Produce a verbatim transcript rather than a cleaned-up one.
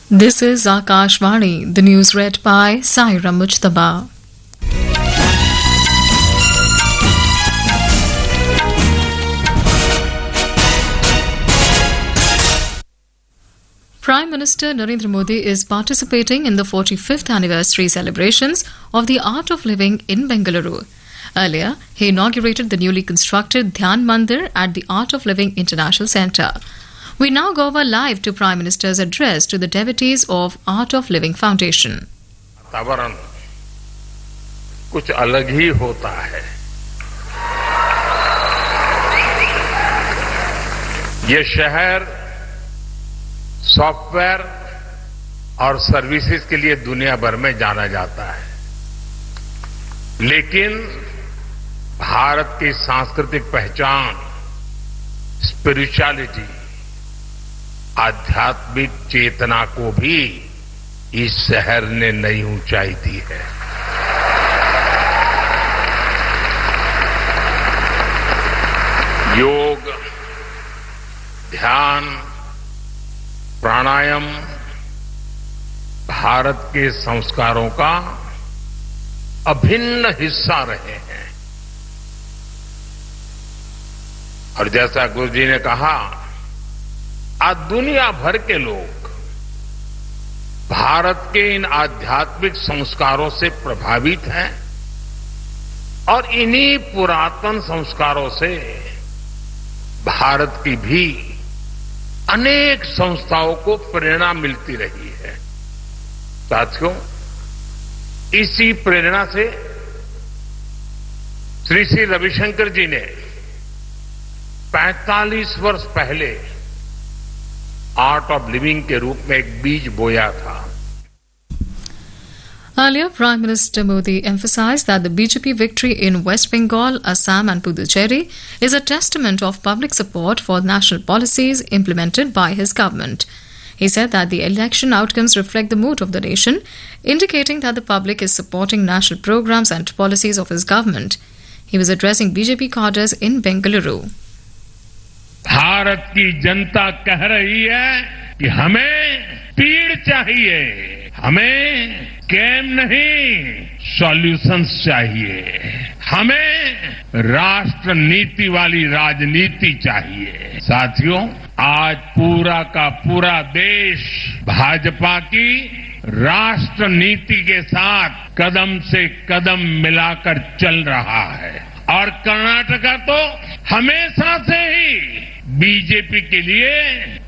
This is Akashvani, the news read by Saira Mujtaba. Prime Minister Narendra Modi is participating in the forty-fifth anniversary celebrations of the Art of Living in Bengaluru. Earlier, he inaugurated the newly constructed Dhyan Mandir at the Art of Living International Centre. We now go over live to Prime Minister's address to the devotees of Art of Living Foundation. वातावरण कुछ अलग ही होता है। ये शहर software और services के लिए दुनिया भर में जाना जाता है, लेकिन भारत की सांस्कृतिक पहचान, स्पिरिचुअलिटी, आध्यात्मिक चेतना को भी इस शहर ने नई ऊंचाई दी है। योग, ध्यान, प्राणायाम भारत के संस्कारों का अभिन्न हिस्सा रहे हैं। और जैसा गुरु जी ने कहा, आज दुनिया भर के लोग भारत के इन आध्यात्मिक संस्कारों से प्रभावित हैं और इन्हीं पुरातन संस्कारों से भारत की भी अनेक संस्थाओं को प्रेरणा मिलती रही है। साथियों, इसी प्रेरणा से श्री श्री रविशंकर जी ने पैंतालीस वर्ष पहले आर्ट ऑफ लिविंग के रूप में एक बीज बोया था। Earlier, Prime Minister Modi emphasized that the B J P victory in West Bengal, Assam and Puducherry is a testament of public support for national policies implemented by his government. He said that the election outcomes reflect the mood of the nation, indicating that the public is supporting national programs and policies of his government. He was addressing B J P cadres in Bengaluru. Bharat की जनता कह रही है कि हमें पीड़ चाहिए, हमें game नहीं सॉल्यूशंस चाहिए, हमें राष्ट्र नीति वाली राजनीति चाहिए। साथियों, आज पूरा का पूरा देश भाजपा की राष्ट्र नीति के साथ कदम से कदम मिलाकर चल रहा है और कर्नाटका तो हमेशा से ही बीजेपी के लिए